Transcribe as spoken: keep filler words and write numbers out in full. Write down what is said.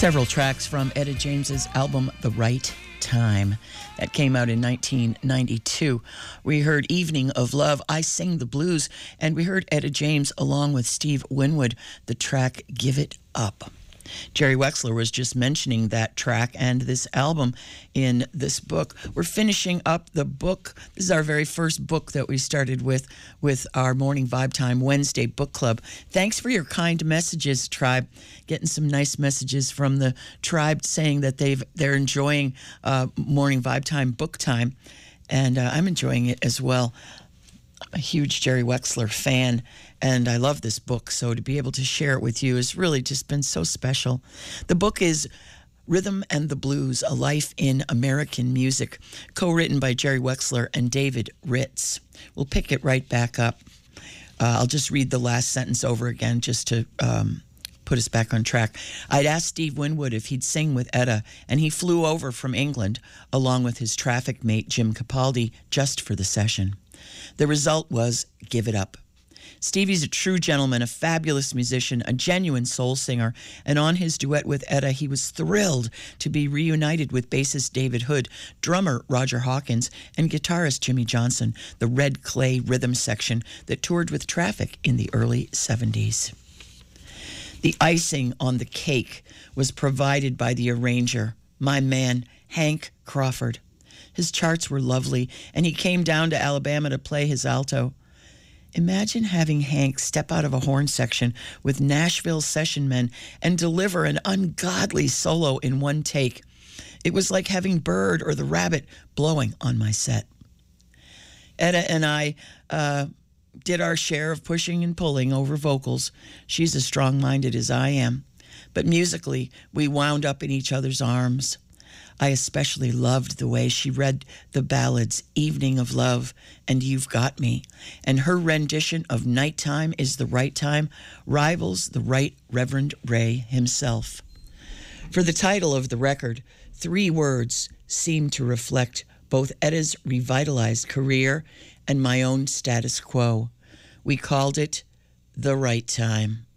Several tracks from Etta James's album, The Right Time, that came out in nineteen ninety-two. We heard Evening of Love, I Sing the Blues, and we heard Etta James along with Steve Winwood, the track Give It Up. Jerry Wexler was just mentioning that track and this album in this book. We're finishing up the book. This is our very first book that we started with, with our Morning Vibe Time Wednesday book club. Thanks for your kind messages, Tribe. Getting some nice messages from the Tribe saying that they've, they're enjoying uh, Morning Vibe Time book time, and uh, I'm enjoying it as well. I'm a huge Jerry Wexler fan, and I love this book, so to be able to share it with you has really just been so special. The book is Rhythm and the Blues, A Life in American Music, co-written by Jerry Wexler and David Ritz. We'll pick it right back up. Uh, I'll just read the last sentence over again just to um, put us back on track. I'd asked Steve Winwood if he'd sing with Etta, and he flew over from England along with his traffic mate Jim Capaldi just for the session. The result was Give It Up. Stevie's a true gentleman, a fabulous musician, a genuine soul singer, and on his duet with Etta, he was thrilled to be reunited with bassist David Hood, drummer Roger Hawkins, and guitarist Jimmy Johnson, the Red Clay rhythm section that toured with Traffic in the early seventies. The icing on the cake was provided by the arranger, my man, Hank Crawford. His charts were lovely, and he came down to Alabama to play his alto. Imagine having Hank step out of a horn section with Nashville session men and deliver an ungodly solo in one take. It was like having Bird or the Rabbit blowing on my set. Etta and I uh, did our share of pushing and pulling over vocals. She's as strong-minded as I am. But musically, we wound up in each other's arms. I especially loved the way she read the ballads Evening of Love and You've Got Me, and her rendition of Nighttime is the Right Time rivals the Right Reverend Ray himself. For the title of the record, three words seem to reflect both Etta's revitalized career and my own status quo. We called it The Right Time.